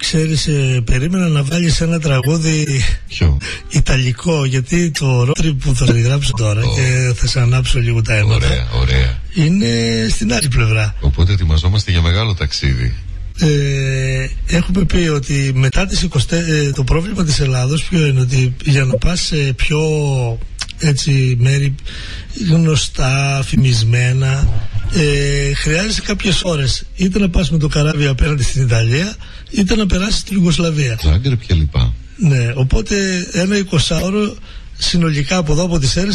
Ξέρεις, περίμενα να βάλεις ένα τραγούδι ιταλικό, γιατί το ρότρι που θα γράψω τώρα και θα σε ανάψω λίγο τα αίματα. Ωραία. Είναι στην άλλη πλευρά. Οπότε ετοιμαζόμαστε για μεγάλο ταξίδι. Έχουμε πει ότι μετά τις το πρόβλημα της Ελλάδος ποιο είναι, ότι για να πας σε πιο έτσι μέρη γνωστά, φημισμένα, χρειάζεσαι κάποιες ώρες, είτε να πας με το καράβι απέναντι στην Ιταλία, είτε να περάσεις στην Ιουγκοσλαβία, Ζάγκρεπ και λοιπά. Ναι, οπότε ένα 20ωρο συνολικά από εδώ από τις Σέρρες